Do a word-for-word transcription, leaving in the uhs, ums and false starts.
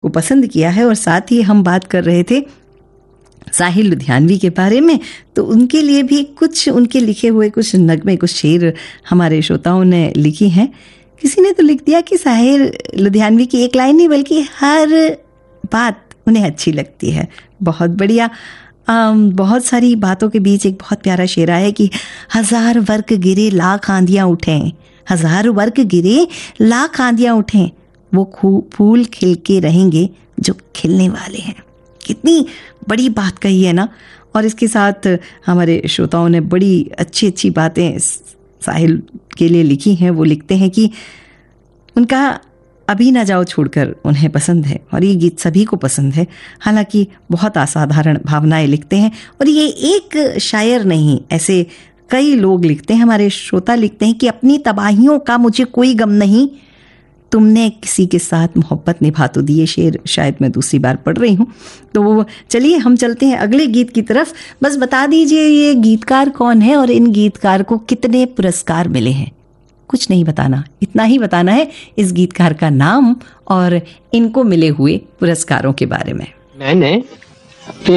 को पसंद किया है। और साथ ही हम बात कर रहे थे साहिल लुधियानवी के बारे में, तो उनके लिए भी कुछ उनके लिखे हुए कुछ नगमे, कुछ शेर हमारे श्रोताओं ने लिखी हैं। किसी ने तो लिख दिया कि साहिल लुधियानवी की एक लाइन नहीं बल्कि हर बात उन्हें अच्छी लगती है। बहुत बढ़िया। आम, बहुत सारी बातों के बीच एक बहुत प्यारा शेर है कि हजार वर्क गिरे लाख आंधियां उठें, हजार वर्क गिरे लाख आंधियां उठें, वो फूल खिल के रहेंगे जो खिलने वाले हैं। कितनी बड़ी बात कही है ना। और इसके साथ हमारे श्रोताओं ने बड़ी अच्छी अच्छी बातें साहिल के लिए लिखी हैं। वो लिखते हैं कि उनका अभी ना जाओ छोड़कर उन्हें पसंद है, और ये गीत सभी को पसंद है। हालांकि बहुत असाधारण भावनाएं लिखते हैं, और ये एक शायर नहीं, ऐसे कई लोग लिखते हैं। हमारे श्रोता लिखते हैं कि अपनी तबाहियों का मुझे कोई गम नहीं, तुमने किसी के साथ मोहब्बत निभा तो दी। ये शेर शायद मैं दूसरी बार पढ़ रही हूँ। तो चलिए हम चलते हैं अगले गीत की तरफ। बस बता दीजिए ये गीतकार कौन है और इन गीतकार को कितने पुरस्कार मिले हैं। कुछ नहीं बताना, इतना ही बताना है इस गीतकार का नाम और इनको मिले हुए पुरस्कारों के बारे में। मैंने